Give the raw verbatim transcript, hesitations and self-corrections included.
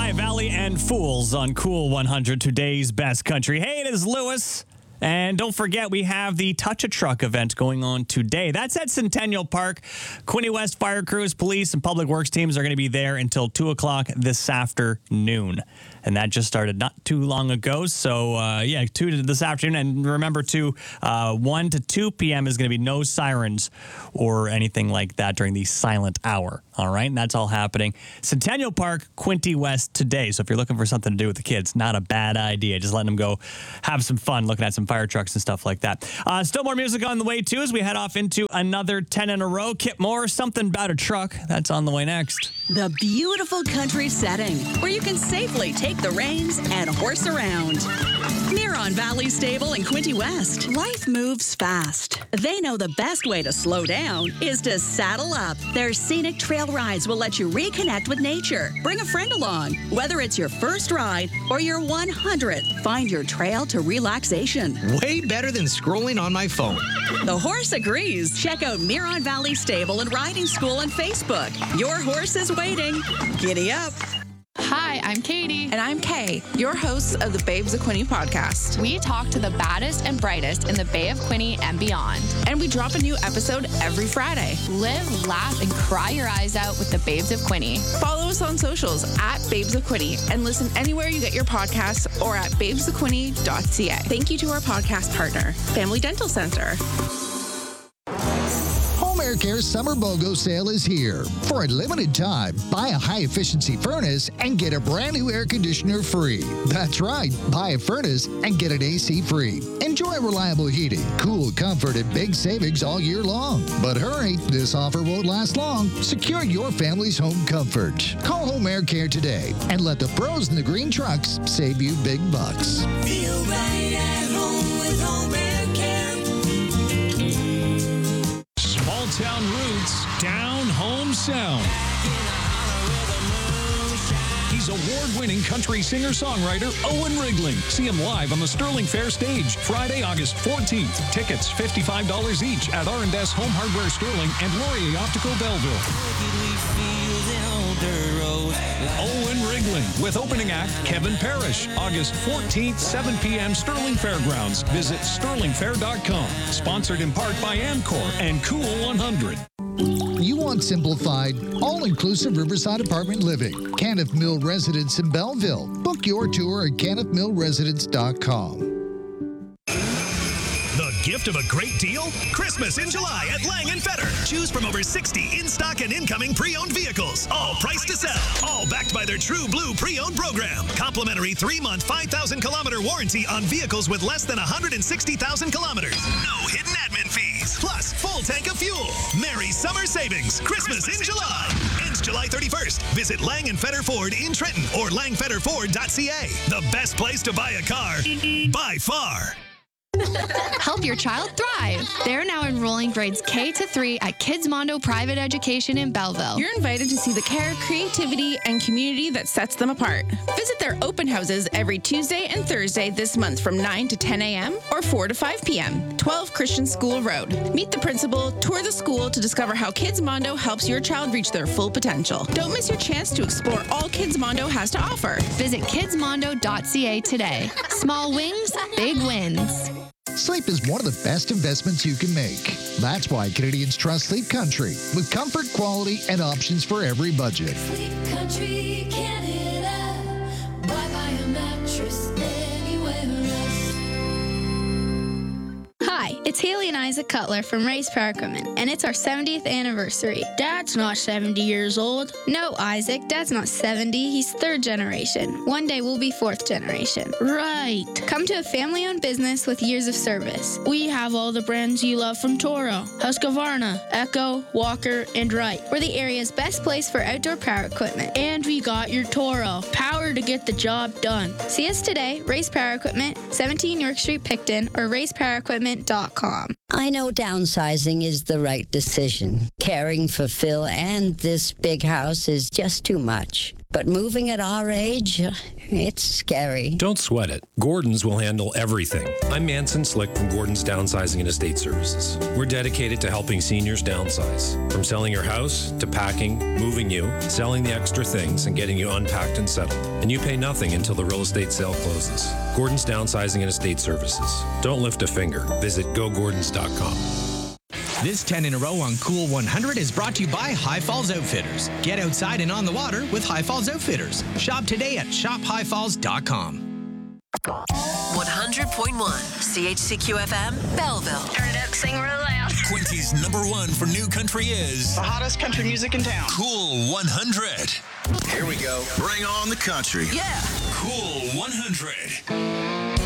Hi, Valley and Fools on Cool one hundred, today's best country. Hey, it is Lewis. And don't forget, we have the Touch a Truck event going on today. That's at Centennial Park. Quinte West Fire Crews, police, and public works teams are going to be there until two o'clock this afternoon. And that just started not too long ago. So, uh, yeah, two to this afternoon. And remember, too, uh, one to two p.m. is going to be no sirens or anything like that during the silent hour. All right? And that's all happening. Centennial Park, Quinte West today. So if you're looking for something to do with the kids, not a bad idea. Just letting them go have some fun looking at some fire trucks and stuff like that. Uh, still more music on the way, too, as we head off into another ten in a row. Kip Moore, Something About a Truck. That's on the way next. The beautiful country setting where you can safely take the reins and horse around. Miron Valley Stable in Quinte West. Life moves fast. They know the best way to slow down is to saddle up. Their scenic trail rides will let you reconnect with nature. Bring a friend along. Whether it's your first ride or your one hundredth, find your trail to relaxation. Way better than scrolling on my phone. The horse agrees. Check out Miron Valley Stable and Riding School on Facebook. Your horse is waiting. Giddy up. Hi, I'm Katie. And I'm Kay, your hosts of the Babes of Quinte podcast. We talk to the baddest and brightest in the Bay of Quinte and beyond. And we drop a new episode every Friday. Live, laugh, and cry your eyes out with the Babes of Quinte. Follow us on socials at Babes of Quinte and listen anywhere you get your podcasts or at babes of quinte dot c a. Thank you to our podcast partner, Family Dental Center. Air Care Summer BOGO sale is here. For a limited time, buy a high-efficiency furnace and get a brand new air conditioner free. That's right, buy a furnace and get an A C free. Enjoy reliable heating, cool comfort, and big savings all year long. But hurry, this offer won't last long. Secure your family's home comfort. Call Home Air Care today and let the pros in the green trucks save you big bucks. Feel right at home with Home Air Care. Town roots, down home sound. He's award-winning country singer-songwriter Owen Rigling. See him live on the Sterling Fair stage Friday, August fourteenth. Tickets fifty-five dollars each at R and S Home Hardware Sterling and Laurier Optical Belleville. Owen Rigling with opening act Kevin Parrish. August fourteenth, seven p.m. Sterling Fairgrounds. Visit sterling fair dot com. Sponsored in part by Amcor and Cool one hundred. You want simplified, all-inclusive Riverside apartment living. Caniff Mill Residence in Belleville. Book your tour at caniff mill residence dot com. The gift of a great deal? Christmas in July at Lang and Fetter. Choose from over sixty in-stock and incoming pre-owned vehicles. All priced to sell. All backed by their True Blue pre-owned program. Complimentary three-month, five thousand kilometer warranty on vehicles with less than one hundred sixty thousand kilometers. No hidden admin fees. Plus, full tank of fuel. Merry summer savings. Christmas, Christmas in July. Ends July thirty-first. Visit Lang and Fetter Ford in Trenton or lang fetter ford dot c a. The best place to buy a car by far. Help your child thrive. They're now enrolling grades K to three at Kids Mondo Private Education in Belleville. You're invited to see the care, creativity, and community that sets them apart. Visit their open houses every Tuesday and Thursday this month from nine to ten a.m. or four to five p.m. twelve Christian School Road. Meet the principal, tour the school to discover how Kids Mondo helps your child reach their full potential. Don't miss your chance to explore all Kids Mondo has to offer. Visit kids mondo dot c a today. Small wings, big wins. Sleep is one of the best investments you can make. That's why Canadians trust Sleep Country, with comfort, quality, and options for every budget. Sleep Country, Canada. Why buy a mattress anywhere else? Hi, it's Haley and Isaac Cutler from Race Power Equipment, and it's our seventieth anniversary. Dad's not seventy years old. No, Isaac, Dad's not seventy. He's third generation. One day we'll be fourth generation. Right. Come to a family-owned business with years of service. We have all the brands you love from Toro, Husqvarna, Echo, Walker, and Wright. We're the area's best place for outdoor power equipment. And we got your Toro. Power to get the job done. See us today, Race Power Equipment, seventeen York Street, Picton, or race power equipment dot com. I know downsizing is the right decision. Caring for Phil and this big house is just too much. But moving at our age, it's scary. Don't sweat it. Gordon's will handle everything. I'm Manson Slick from Gordon's Downsizing and Estate Services. We're dedicated to helping seniors downsize. From selling your house to packing, moving you, selling the extra things, and getting you unpacked and settled. And you pay nothing until the real estate sale closes. Gordon's Downsizing and Estate Services. Don't lift a finger. Visit go gordons dot com. This ten in a row on Cool one hundred is brought to you by High Falls Outfitters. Get outside and on the water with High Falls Outfitters. Shop today at shop high falls dot com. one hundred point one C H C Q F M, Belleville. Turn it up, sing real loud. Quincy's number one for new country is the hottest country music in town. Cool one hundred. Here we go. Bring on the country. Yeah. Cool one hundred.